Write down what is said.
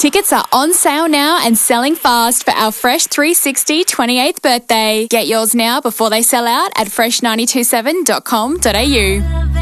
Tickets are on sale now and selling fast for our Fresh 360 28th birthday. Get yours now before they sell out at fresh927.com.au.